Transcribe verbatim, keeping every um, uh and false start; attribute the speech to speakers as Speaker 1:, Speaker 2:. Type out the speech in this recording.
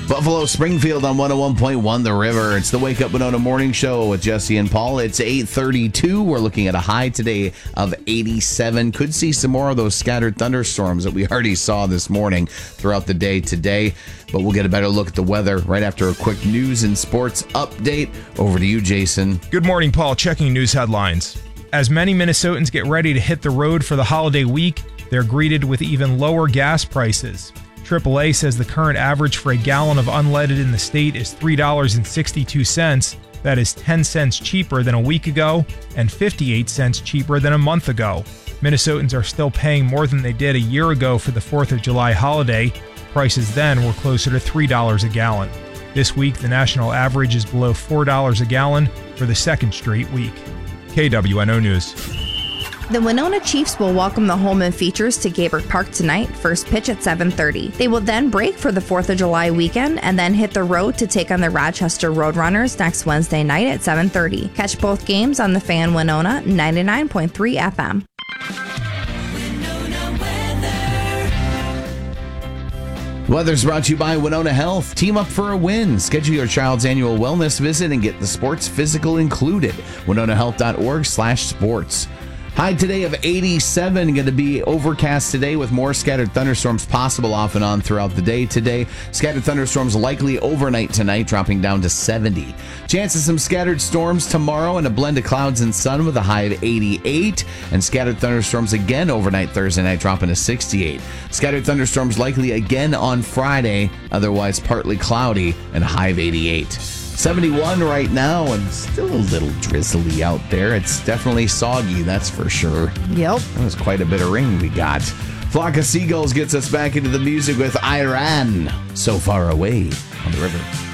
Speaker 1: Buffalo Springfield on one oh one point one The River. It's the Wake Up Winona Morning Show with Jesse and Paul. It's eight thirty-two. We're looking at a high today of eighty-seven. Could see some more of those scattered thunderstorms that we already saw this morning throughout the day today. But we'll get a better look at the weather right after a quick news and sports update. Over to you, Jason.
Speaker 2: Good morning, Paul. Checking news headlines. As many Minnesotans get ready to hit the road for the holiday week, they're greeted with even lower gas prices. triple A says the current average for a gallon of unleaded in the state is three dollars and sixty-two cents. That is ten cents cheaper than a week ago and fifty-eight cents cheaper than a month ago. Minnesotans are still paying more than they did a year ago for the fourth of July holiday. Prices then were closer to three dollars a gallon. This week, the national average is below four dollars a gallon for the second straight week. K W N O News.
Speaker 3: The Winona Chiefs will welcome the Holman Features to Gaybert Park tonight, first pitch at seven thirty. They will then break for the fourth of July weekend and then hit the road to take on the Rochester Roadrunners next Wednesday night at seven thirty. Catch both games on the Fan Winona ninety-nine point three F M.
Speaker 1: Weather's brought to you by Winona Health. Team up for a win. Schedule your child's annual wellness visit and get the sports physical included. winona health dot org slash sports. High today of eighty-seven. Going to be overcast today with more scattered thunderstorms possible off and on throughout the day today. Scattered thunderstorms likely overnight tonight, dropping down to seventy. Chance of some scattered storms tomorrow and a blend of clouds and sun with a high of eighty-eight. And scattered thunderstorms again overnight Thursday night, dropping to sixty-eight. Scattered thunderstorms likely again on Friday, otherwise partly cloudy and a high of eighty-eight. seventy-one right now and still a little drizzly out there. It's definitely soggy, that's for sure.
Speaker 3: Yep.
Speaker 1: That was quite a bit of rain we got. Flock of Seagulls gets us back into the music with Iran, So Far Away on the River.